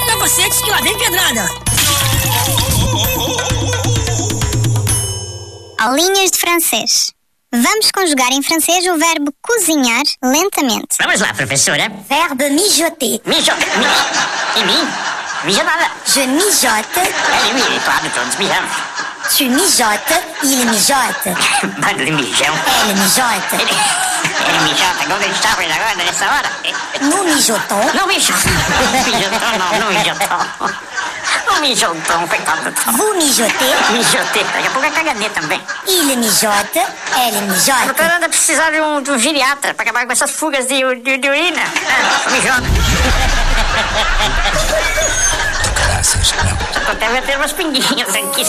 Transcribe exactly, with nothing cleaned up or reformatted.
capacetes que lá vem pedrada. Aulinhas de francês. Vamos conjugar em francês o verbo cozinhar lentamente. Vamos lá, professora. Verbe mijoter. Mijote. Mi... E mim? Mija nada. Je mijote. Ele me... Claro, todos mijamos. Tu mijotes, il mijote. Bando de mijão. Elle mijote. Ele... Ele mijota. Como a gente tá fazendo agora, nessa hora? Nous mijotons. Não mijota. Mijotão não, não mijotão. Não mijotão, coitado do Tom. Vous mijotez. Mijotei. Daqui a pouco é caganê também. Il mijote. Elle A mijote. doutora anda precisar de um, de um geriatra pra acabar com essas fugas de, de, de urina. Ah, mijona. Graças, não. Tô até metendo umas pinguinhas aqui.